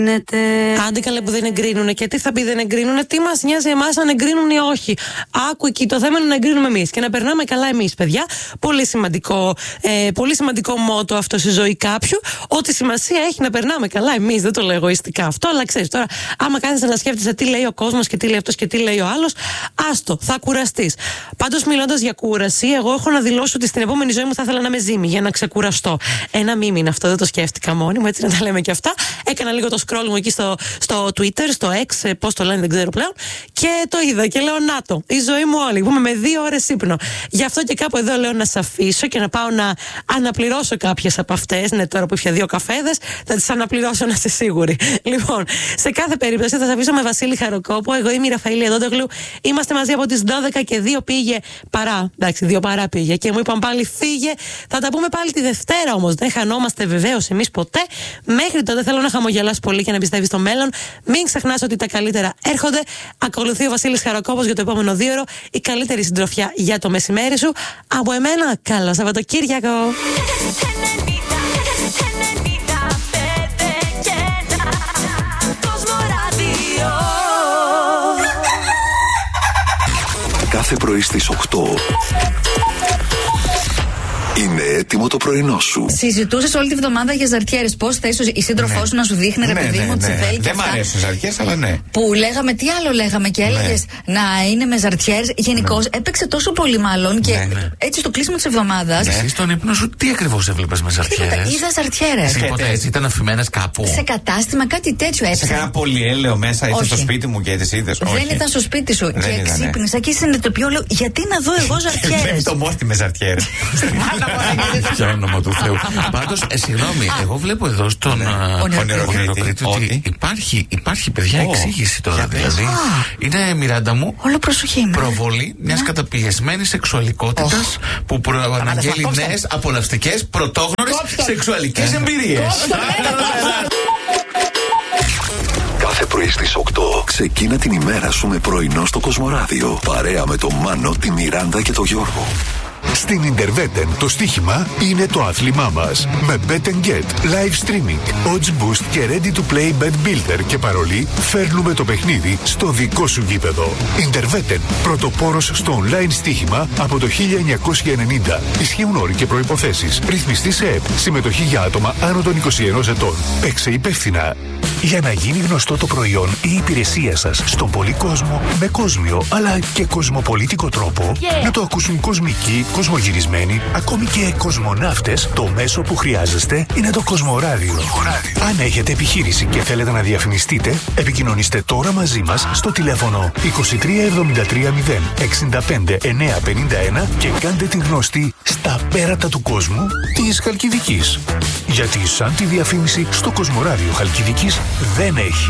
Άντε καλέ που δεν εγκρίνουνε. Και τι θα πει δεν εγκρίνουνε, τι μας νοιάζει εμάς αν εγκρίνουν ή όχι. Άκου εκεί, το θέμα είναι να εγκρίνουμε εμείς και να περνάμε καλά εμείς, παιδιά. Πολύ σημαντικό μότο αυτό στη ζωή κάποιου. Ότι σημασία έχει να περνάμε καλά εμείς. Δεν το λέω εγωιστικά αυτό, αλλά ξέρεις τώρα, άμα κάθεσαι να σκέφτεσαι τι λέει ο κόσμος και τι λέει αυτός και τι λέει ο άλλος, άστο, θα κουραστείς. Πάντως, μιλώντας για κούραση, εγώ έχω να δηλώσω ότι στην επόμενη ζωή μου θα ήθελα να είμαι ζύμη για να ξεκουραστώ. Ένα μήνυμα είναι αυτό, δεν το σκέφτηκα μόνη μου, έτσι να τα λέμε και αυτά. Έκανα λίγο το scroll μου εκεί στο Twitter, στο X, πώς το λένε, δεν ξέρω πλέον. Και το είδα και λέω: να το, η ζωή μου όλη. Πούμε με 2 ώρες ύπνο. Γι' αυτό και κάπου εδώ λέω να σε αφήσω και να πάω να αναπληρώσω κάποιες από αυτές. Ναι, τώρα που πια 2 καφέδες, θα τις αναπληρώσω, να είσαι σίγουρη. Λοιπόν, σε κάθε περίπτωση θα σε αφήσω με Βασίλη Χαροκόπο. Εγώ είμαι η Ραφαήλ Εδόντογλου. Είμαστε μαζί από τις 12 και 2 πήγε παρά. Εντάξει, 2 παρά πήγε. Και μου είπαν πάλι φύγε. Θα τα πούμε πάλι τη Δευτέρα όμως. Δεν χανόμαστε βεβαίως εμείς ποτέ. Μέχρι τότε θέλω να χαμογελάς πολύ και να πιστεύεις στο μέλλον. Μην ξεχνάς ότι τα καλύτερα έρχονται. Ακολουθεί ο Βασίλης Χαροκόπος για το επόμενο 2ωρο. Η καλύτερη συντροφιά για το μεσημέρι σου. Από εμένα, καλό Σαββατοκύριακο. Κάθε πρωί στις 8 είναι έτοιμο το πρωινό σου. Συζητούσες όλη τη βδομάδα για ζαρτιέρες. Πώς θες η σύντροφό σου να σου δείχνει, ρε παιδί μου, τσιβέλη και αυτά. Δεν μ' αρέσουν ζαρτιέρες, αλλά ναι. Που λέγαμε, τι άλλο λέγαμε και έλεγες να είναι με ζαρτιέρες. Γενικώς έπαιξε τόσο πολύ μάλλον και έτσι στο κλείσιμο της εβδομάδας. Εσύ στον ύπνο σου τι ακριβώς έβλεπες με ζαρτιέρες? Είδα ζαρτιέρες. Τίποτα έτσι, ήταν αφημένες κάπου? Σε κατάστημα, κάτι τέτοιο έψαχνα. Σε κανένα πολυέλαιο μέσα, ήρθε στο σπίτι μου και τις είδες? Δεν ήταν στο σπίτι σου. Και ξύπνησα και συνειδητοποιώ, λέω, γιατί να δω εγώ ζαρτιέρες? Το μόρτι με ζαρτιέρες. Για όνομα του Θεού. Πάντως, συγγνώμη, εγώ βλέπω εδώ στον ονειροκρίτη ότι υπάρχει παιδιά εξήγηση τώρα. Δηλαδή, είναι, Μιράντα μου, όλο προσοχή μου, προβολή μιας καταπιεσμένης σεξουαλικότητας που προαναγγέλει νέες απολαυστικές πρωτόγνωρες σεξουαλικές εμπειρίες. Κάθε πρωί στις 8 ξεκίνα την ημέρα σου με πρωινό στο Κοσμοράδιο. Παρέα με τον Μάνο, τη Μιράντα και τον Γιώργο. Στην Ιντερβέτεν το στοίχημα είναι το άθλημά μας. Με Bet & Get, live streaming, odds boost και ready to play bet builder και παρολί, φέρνουμε το παιχνίδι στο δικό σου γήπεδο. Ιντερβέτεν, πρωτοπόρος στο online στοίχημα από το 1990. Ισχύουν όροι και προϋποθέσεις. Ρυθμιστή σε ΕΠ. Συμμετοχή για άτομα άνω των 21 ετών. Παίξε υπεύθυνα. Για να γίνει γνωστό το προϊόν ή η υπηρεσία σας στον πολύ κόσμο, με κόσμιο αλλά και κοσμοπολίτικο τρόπο, να το ακούσουν κοσμικοί, κοσμογυρισμένοι, ακόμη και κοσμοναύτες, το μέσο που χρειάζεστε είναι το Κοσμοράδιο. Αν έχετε επιχείρηση και θέλετε να διαφημιστείτε, επικοινωνήστε τώρα μαζί μας στο τηλέφωνο 2373 065 951 και κάντε την γνωστή στα πέρατα του κόσμου της Χαλκιδικής. Γιατί σαν τη διαφήμιση στο Κοσμοράδιο Χαλκιδικής δεν έχει.